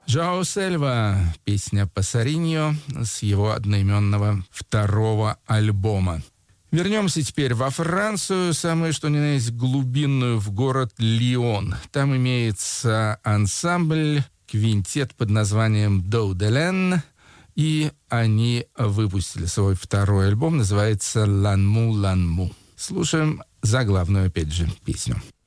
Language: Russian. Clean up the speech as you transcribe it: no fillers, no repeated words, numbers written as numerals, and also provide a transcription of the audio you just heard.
Жоао Сельва, песня «Пасариньо» с его одноименного второго альбома. Вернемся теперь во Францию, самое что ни на есть глубинную, в город Лион. Там имеется ансамбль, квинтет под названием «Доу де Лен», и они выпустили свой второй альбом, называется «Ланму Ланму». Слушаем заглавную, опять же, песню.